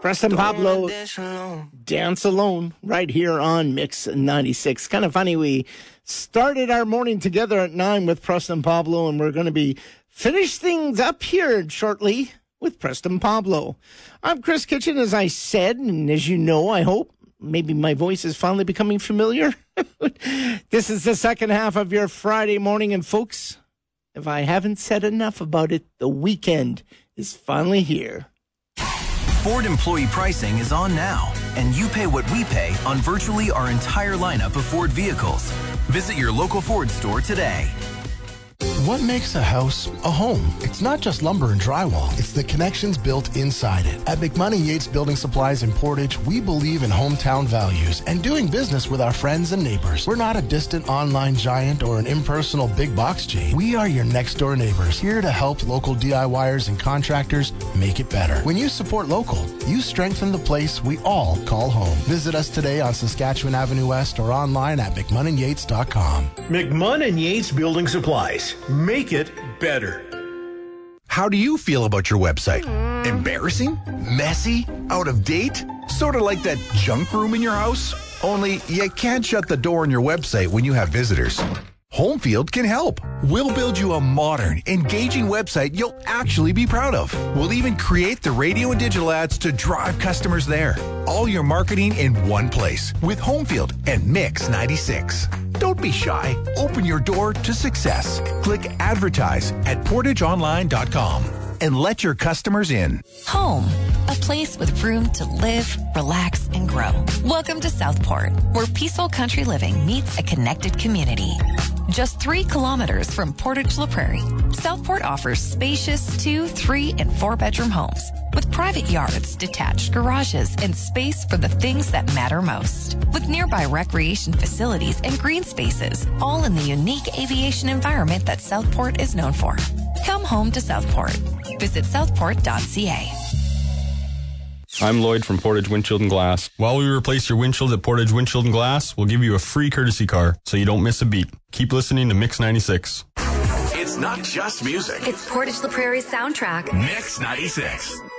Preston Pablo, Dance Alone, right here on Mix 96. Kind of funny, we started our morning together at 9 with Preston Pablo, and we're going to be finish things up here shortly with Preston Pablo. I'm Chris Kitchen, as I said, and as you know, I hope, maybe my voice is finally becoming familiar. This is the second half of your Friday morning, and folks, if I haven't said enough about it, the weekend is finally here. Ford employee pricing is on now, and you pay what we pay on virtually our entire lineup of Ford vehicles. Visit your local Ford store today. What makes a house a home? It's not just lumber and drywall. It's the connections built inside it. At McMahon & Yates Building Supplies in Portage, we believe in hometown values and doing business with our friends and neighbors. We're not a distant online giant or an impersonal big box chain. We are your next door neighbors, here to help local DIYers and contractors make it better. When you support local, you strengthen the place we all call home. Visit us today on Saskatchewan Avenue West or online at McMahonandYates.com. McMahon & Yates Building Supplies. Make it better. How do you feel about your website? Embarrassing? Messy? Out of date? Sort of like that junk room in your house? Only you can't shut the door on your website when you have visitors. Homefield can help. We'll build you a modern, engaging website you'll actually be proud of. We'll even create the radio and digital ads to drive customers there. All your marketing in one place with Homefield and Mix 96. Don't be shy. Open your door to success. Click advertise at portageonline.com and let your customers in. Home, a place with room to live, relax, and grow. Welcome to Southport, where peaceful country living meets a connected community. Just 3 kilometers from Portage La Prairie, Southport offers spacious 2, 3, and 4-bedroom homes with private yards, detached garages, and space for the things that matter most. With nearby recreation facilities and green spaces, all in the unique aviation environment that Southport is known for. Come home to Southport. Visit southport.ca. I'm Lloyd from Portage Windshield and Glass. While we replace your windshield at Portage Windshield and Glass, we'll give you a free courtesy car so you don't miss a beat. Keep listening to Mix 96. It's not just music. It's Portage La Prairie's soundtrack. Mix 96.